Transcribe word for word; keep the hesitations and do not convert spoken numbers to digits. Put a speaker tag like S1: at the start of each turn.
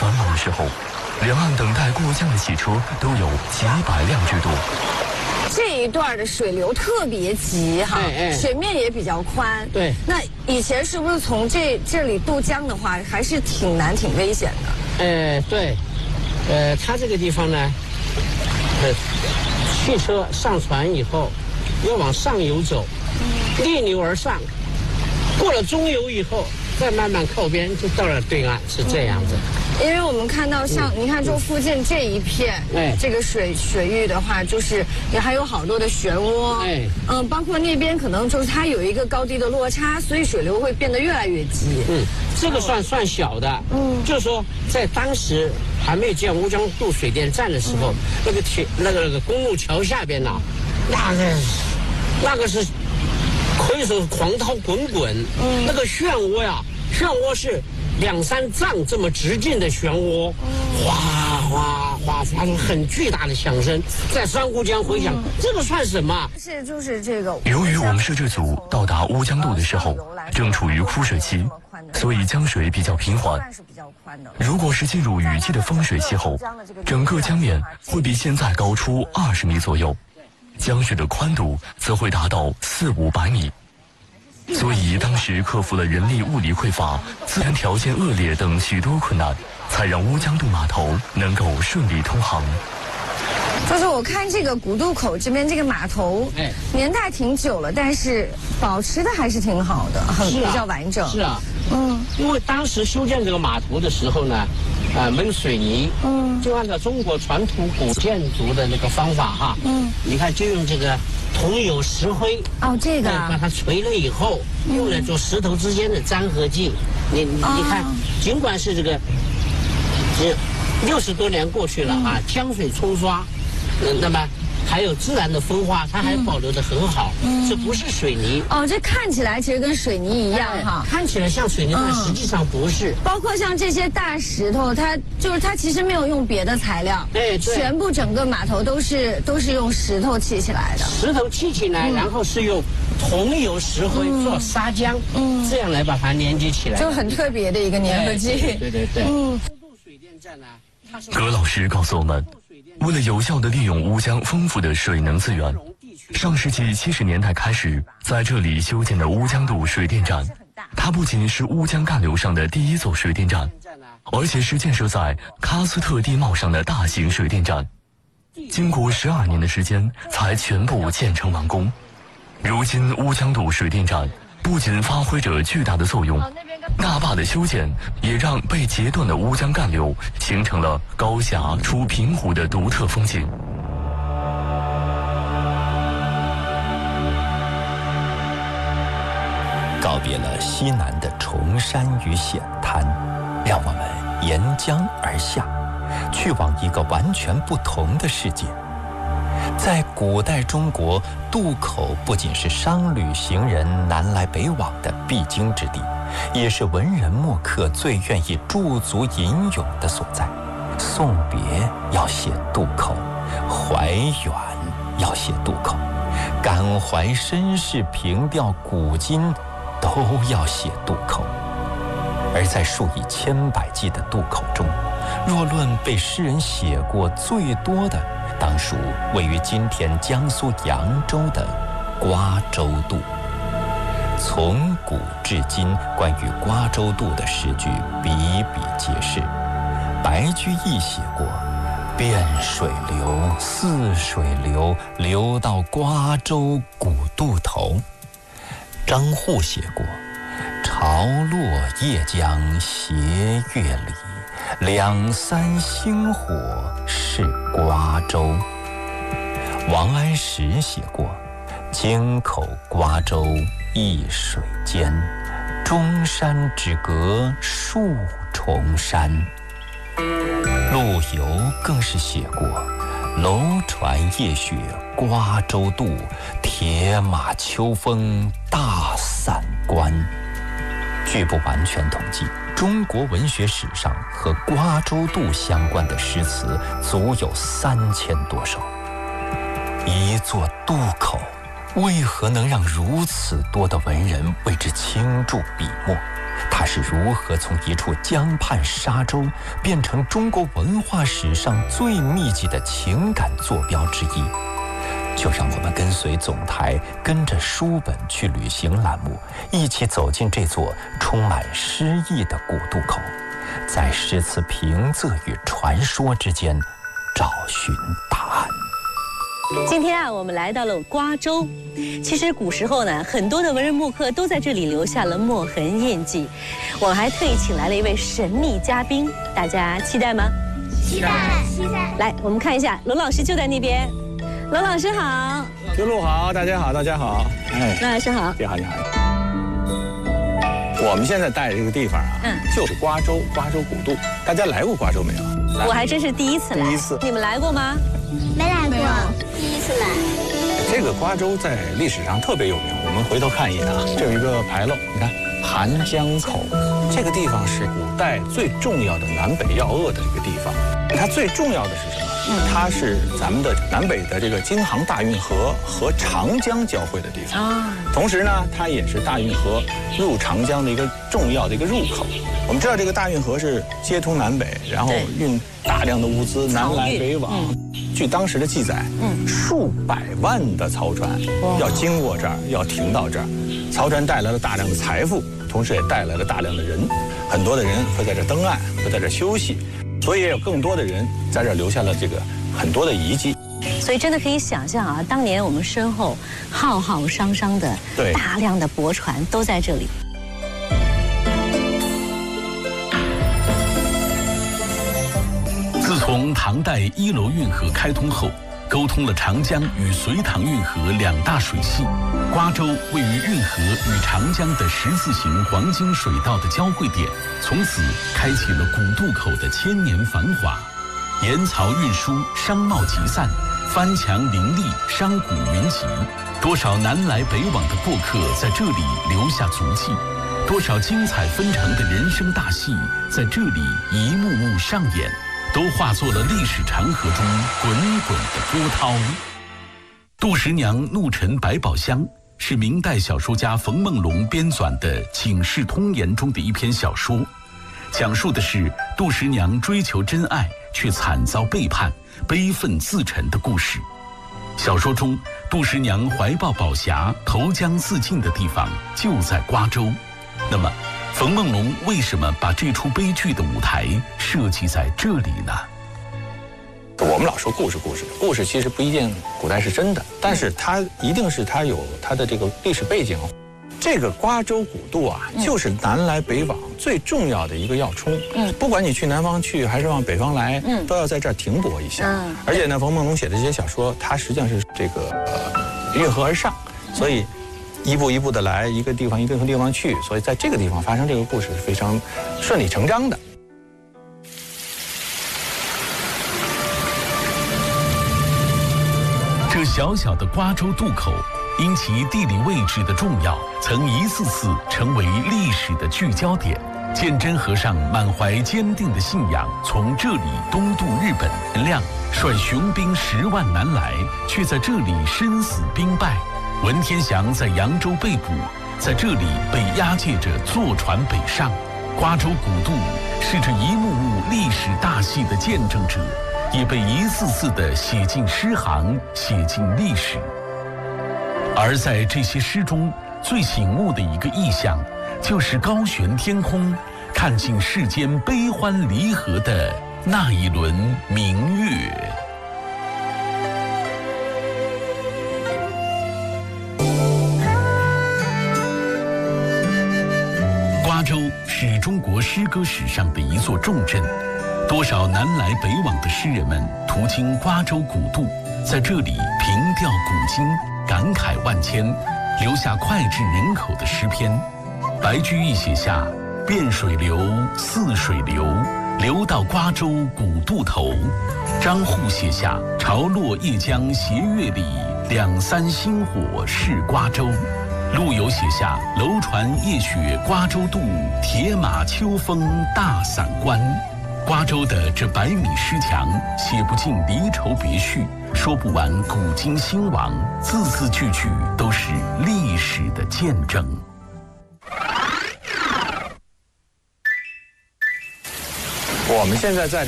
S1: 繁忙的时候，两岸等待过江的汽车都有几百辆之多。
S2: 这一段的水流特别急哈，
S3: 哎哎
S2: 水面也比较宽。
S3: 对，
S2: 那以前是不是从这这里渡江的话，还是挺难、挺危险的？
S3: 呃，对，呃，它这个地方呢，呃，汽车上船以后要往上游走，逆流而上，过了中游以后，再慢慢靠边，就到了对岸，是这样子。
S2: 因为我们看到像，你看这附近这一片，
S3: 哎
S2: 这个水水域的话，就是也还有好多的漩涡，
S3: 哎
S2: 嗯，包括那边可能就是它有一个高低的落差，所以水流会变得越来越急。
S3: 嗯，这个算算小的，嗯，就是说在当时还没有建乌江渡水电站的时候，那个铁那个那个公路桥下边呢，那个那个是可以说狂涛滚滚，嗯，那个漩涡呀，漩涡是两三丈这么直径的漩涡，哗哗哗发出很巨大的响声，在珊瑚江回响，这个算什么？
S2: 是就是这个。
S1: 由于我们摄制组到达乌江渡的时候正处于枯水期，所以江水比较平缓。如果是进入雨季的丰水期后，整个江面会比现在高出二十米左右，江水的宽度则会达到四五百米。所以当时克服了人力物力匮乏、自然条件恶劣等许多困难，才让乌江渡码头能够顺利通航。
S2: 就是我看这个古渡口这边这个码头，
S3: 哎，
S2: 年代挺久了，但是保持的还是挺好的，很
S3: 是啊
S2: 比较完整。
S3: 是啊，
S2: 嗯，
S3: 因为当时修建这个码头的时候呢，啊、没有水泥，
S2: 嗯，
S3: 就按照中国传统古建筑的那个方法哈，
S2: 嗯，
S3: 你看就用这个桐油石灰，
S2: 哦，这个
S3: 对，把
S2: 啊，
S3: 它锤了以后，用来做石头之间的粘合剂。你你
S2: 哦
S3: 你看，尽管是这个，这六十多年过去了啊，江水冲刷，呃，那么还有自然的风化，它还保留得很好，这不是水泥。
S2: 哦，这看起来其实跟水泥一样哈。
S3: 看起来像水泥，但实际上不是。
S2: 包括像这些大石头，它就是它其实没有用别的材料，
S3: 哎对
S2: 全部整个码头都是都是用石头砌起来的。
S3: 石头砌起来，然后是用桐油石灰做砂浆，嗯，这样来把它连接起来，
S2: 就很特别的一个粘合剂。
S3: 对对对。
S2: 嗯，
S3: 渡水电站呢，它是
S1: 葛老师告诉我们，为了有效地利用乌江丰富的水能资源，上世纪七十年代开始在这里修建的乌江渡水电站，它不仅是乌江干流上的第一座水电站，而且是建设在喀斯特地貌上的大型水电站。经过十二年的时间才全部建成完工。如今乌江渡水电站不仅发挥着巨大的作用，大坝的修建也让被截断的乌江干流形成了高峡出平湖的独特风景。
S4: 告别了西南的崇山与险滩，让我们沿江而下，去往一个完全不同的世界。在古代中国，渡口不仅是商旅行人南来北往的必经之地，也是文人墨客最愿意驻足吟咏的所在。送别要写渡口，怀远要写渡口，感怀身世，凭吊古今，都要写渡口。而在数以千百计的渡口中，若论被诗人写过最多的，当属位于今天江苏扬州的瓜州渡。从古至今，关于瓜州渡的诗句比比皆是。白居易写过“汴水流，泗水流，流到瓜州古渡头”。张祜写过“潮落夜江斜月里，两三星火是瓜州”。王安石写过“京口瓜州一水间，中山只隔数重山”。陆游更是写过“楼船夜雪瓜洲渡，铁马秋风大散关”。据不完全统计，中国文学史上和瓜洲渡相关的诗词足有三千多首。一座渡口，为何能让如此多的文人为之倾注笔墨？ 它是如何从一处江畔沙洲变成中国文化史上最密集的情感坐标之一。就让我们跟随总台，跟着书本去旅行栏目，一起走进这座充满诗意的古渡口，在诗词平仄与传说之间找寻答案。
S5: 今天啊，我们来到了瓜州。其实古时候呢，很多的文人墨客都在这里留下了墨痕印记。我们还特意请来了一位神秘嘉宾，大家期待吗？
S6: 期待，期待。
S5: 来，我们看一下，龙老师就在那边。龙老师好，
S7: 刘璐好，大家好，大家好。哎，
S5: 龙老师好，
S7: 你好，你好。我们现在待的这个地方啊，嗯，就是瓜州，瓜州古渡。大家来过瓜州没有？
S5: 我还真是第一次来。
S7: 第一次。
S5: 你们来过吗？
S6: 没来过，第一次来。
S7: 这个瓜州在历史上特别有名，我们回头看一眼啊，这有一个牌楼，你看韩江口，这个地方是古代最重要的南北要扼的这个地方。它最重要的是什么？它是咱们的南北的这个京杭大运河和长江交汇的地方，同时呢，它也是大运河入长江的一个重要的一个入口。我们知道这个大运河是接通南北，然后运大量的物资南来北往。据当时的记载，数百万的漕船要经过这儿，要停到这儿。漕船带来了大量的财富，同时也带来了大量的人，很多的人会在这登岸，会在这休息。所以也有更多的人在这儿留下了这个很多的遗迹，
S5: 所以真的可以想象啊，当年我们身后浩浩汤汤的大量的驳船都在这里。
S8: 自从唐代一楼运河开通后，沟通了长江与隋唐运河两大水系。瓜州位于运河与长江的十字形黄金水道的交汇点，从此开启了古渡口的千年繁华。盐漕运输，商贸集散，帆墙林立，商贾云集。多少南来北往的过客在这里留下足迹，多少精彩纷呈的人生大戏在这里一幕幕上演，都化作了历史长河中滚滚的波涛。杜十娘怒沉百宝箱是明代小说家冯梦龙编纂的《警世通言》中的一篇小说，讲述的是杜十娘追求真爱却惨遭背叛，悲愤自沉的故事。小说中，杜十娘怀抱宝匣投江自尽的地方就在瓜州。那么，冯梦龙为什么把这出悲剧的舞台设计在这里呢？
S7: 我们老说故事，故事，故事其实不一定古代是真的，但是它一定是它有它的这个历史背景。这个瓜州古渡啊，就是南来北往最重要的一个要冲。嗯，不管你去南方去还是往北方来，嗯，都要在这儿停泊一下。嗯，而且呢，冯梦龙写的这些小说，它实际上是这个呃运河而上，所以一步一步的来，一个地方一个地方去，所以在这个地方发生这个故事是非常顺理成章的。
S8: 这小小的瓜州渡口，因其地理位置的重要，曾一次次成为历史的聚焦点。鉴真和尚满怀坚定的信仰，从这里东渡日本。陈亮率雄兵十万南来，却在这里身死兵败。文天祥在扬州被捕，在这里被押解着坐船北上。瓜州古渡是这一幕幕历史大戏的见证者，也被一次次地写进诗行，写进历史。而在这些诗中，最醒目的一个意象，就是高悬天空，看尽世间悲欢离合的那一轮明月。瓜州是中国诗歌史上的一座重镇。多少南来北往的诗人们途经瓜州古渡，在这里凭吊古今，感慨万千，留下脍炙人口的诗篇。白居易写下“汴水流，泗水流，流到瓜州古渡头”。张祜写下“潮落夜江斜月里，两三星火是瓜州”。陆游写下“楼船夜雪瓜州渡，铁马秋风大散关”。瓜州的这百米诗墙，写不尽离愁别绪，说不完古今兴亡，字字句句都是历史的见证。
S7: 我们现在在